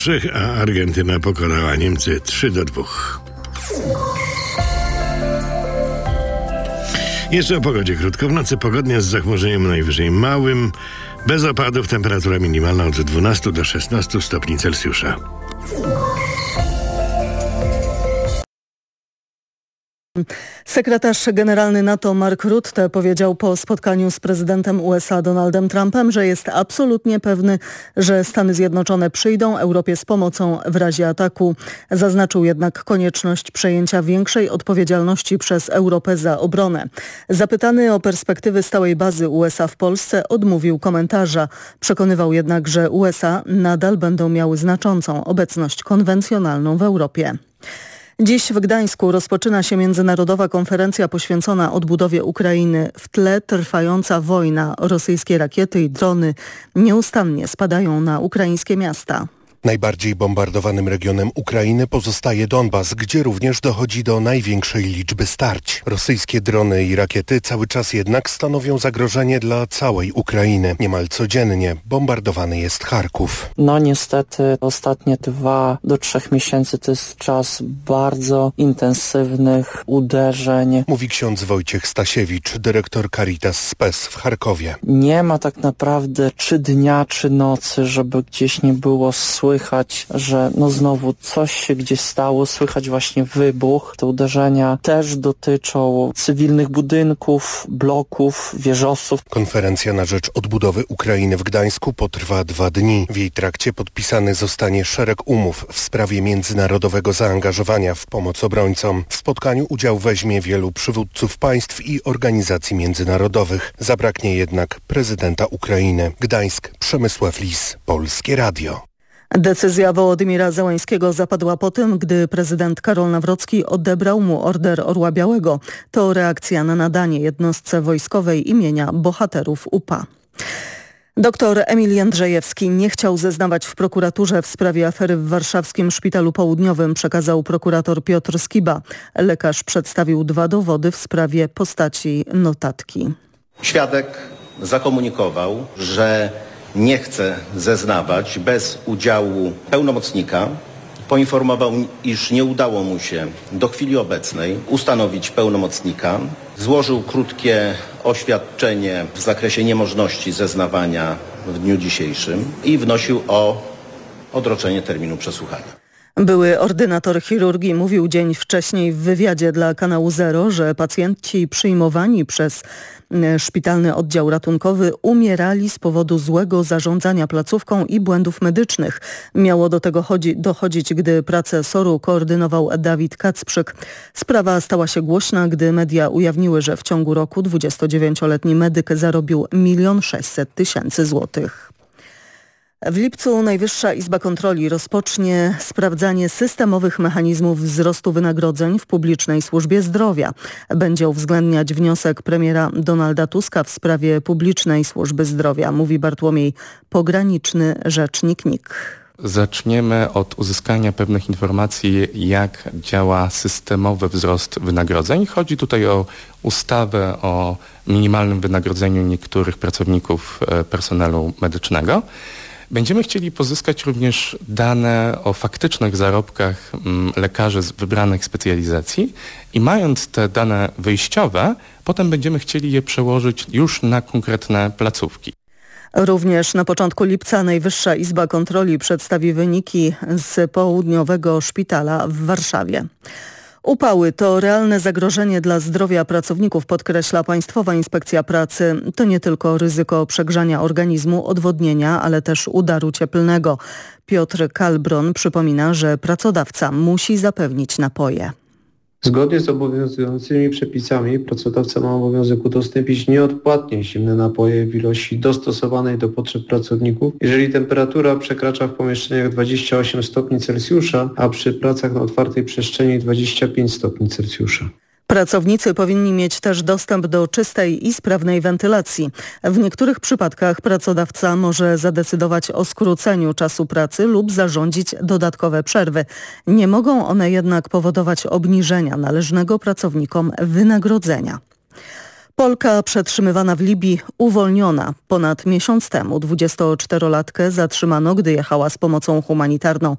A Argentyna pokonała Niemcy 3-2. Jeszcze o pogodzie krótko. W nocy pogodnie z zachmurzeniem najwyżej małym. Bez opadów, temperatura minimalna od 12 do 16 stopni Celsjusza. Sekretarz generalny NATO Mark Rutte powiedział po spotkaniu z prezydentem USA Donaldem Trumpem, że jest absolutnie pewny, że Stany Zjednoczone przyjdą Europie z pomocą w razie ataku. Zaznaczył jednak konieczność przejęcia większej odpowiedzialności przez Europę za obronę. Zapytany o perspektywy stałej bazy USA w Polsce, odmówił komentarza. Przekonywał jednak, że USA nadal będą miały znaczącą obecność konwencjonalną w Europie. Dziś w Gdańsku rozpoczyna się międzynarodowa konferencja poświęcona odbudowie Ukrainy. W tle trwająca wojna. Rosyjskie rakiety i drony nieustannie spadają na ukraińskie miasta. Najbardziej bombardowanym regionem Ukrainy pozostaje Donbas, gdzie również dochodzi do największej liczby starć. Rosyjskie drony i rakiety cały czas jednak stanowią zagrożenie dla całej Ukrainy. Niemal codziennie bombardowany jest Charków. Niestety ostatnie 2 do 3 miesięcy to jest czas bardzo intensywnych uderzeń. Mówi ksiądz Wojciech Stasiewicz, dyrektor Caritas Spes w Charkowie. Nie ma tak naprawdę czy dnia, czy nocy, żeby gdzieś nie było słychać, że znowu coś się gdzieś stało, słychać właśnie wybuch. Te uderzenia też dotyczą cywilnych budynków, bloków, wieżowców. Konferencja na rzecz odbudowy Ukrainy w Gdańsku potrwa 2 dni. W jej trakcie podpisany zostanie szereg umów w sprawie międzynarodowego zaangażowania w pomoc obrońcom. W spotkaniu udział weźmie wielu przywódców państw i organizacji międzynarodowych. Zabraknie jednak prezydenta Ukrainy. Gdańsk, Przemysław Lis, Polskie Radio. Decyzja Wołodymira Zełańskiego zapadła po tym, gdy prezydent Karol Nawrocki odebrał mu Order Orła Białego. To reakcja na nadanie jednostce wojskowej imienia bohaterów UPA. Doktor Emil Jędrzejewski nie chciał zeznawać w prokuraturze w sprawie afery w warszawskim Szpitalu Południowym, przekazał prokurator Piotr Skiba. Lekarz przedstawił 2 dowody w sprawie postaci notatki. Świadek zakomunikował, że nie chce zeznawać bez udziału pełnomocnika. Poinformował, iż nie udało mu się do chwili obecnej ustanowić pełnomocnika. Złożył krótkie oświadczenie w zakresie niemożności zeznawania w dniu dzisiejszym i wnosił o odroczenie terminu przesłuchania. Były ordynator chirurgii mówił dzień wcześniej w wywiadzie dla kanału Zero, że pacjenci przyjmowani przez szpitalny oddział ratunkowy umierali z powodu złego zarządzania placówką i błędów medycznych. Miało do tego dochodzić, gdy pracę SOR-u koordynował Dawid Kacprzyk. Sprawa stała się głośna, gdy media ujawniły, że w ciągu roku 29-letni medyk zarobił 1 600 000 złotych. W lipcu Najwyższa Izba Kontroli rozpocznie sprawdzanie systemowych mechanizmów wzrostu wynagrodzeń w publicznej służbie zdrowia. Będzie uwzględniać wniosek premiera Donalda Tuska w sprawie publicznej służby zdrowia, mówi Bartłomiej Pograniczny, rzecznik NIK. Zaczniemy od uzyskania pewnych informacji, jak działa systemowy wzrost wynagrodzeń. Chodzi tutaj o ustawę o minimalnym wynagrodzeniu niektórych pracowników personelu medycznego. Będziemy chcieli pozyskać również dane o faktycznych zarobkach lekarzy z wybranych specjalizacji i mając te dane wyjściowe, potem będziemy chcieli je przełożyć już na konkretne placówki. Również na początku lipca Najwyższa Izba Kontroli przedstawi wyniki z południowego szpitala w Warszawie. Upały to realne zagrożenie dla zdrowia pracowników, podkreśla Państwowa Inspekcja Pracy. To nie tylko ryzyko przegrzania organizmu, odwodnienia, ale też udaru cieplnego. Piotr Kalbron przypomina, że pracodawca musi zapewnić napoje. Zgodnie z obowiązującymi przepisami pracodawca ma obowiązek udostępnić nieodpłatnie zimne napoje w ilości dostosowanej do potrzeb pracowników, jeżeli temperatura przekracza w pomieszczeniach 28 stopni Celsjusza, a przy pracach na otwartej przestrzeni 25 stopni Celsjusza. Pracownicy powinni mieć też dostęp do czystej i sprawnej wentylacji. W niektórych przypadkach pracodawca może zadecydować o skróceniu czasu pracy lub zarządzić dodatkowe przerwy. Nie mogą one jednak powodować obniżenia należnego pracownikom wynagrodzenia. Polka przetrzymywana w Libii uwolniona. Ponad miesiąc temu 24-latkę zatrzymano, gdy jechała z pomocą humanitarną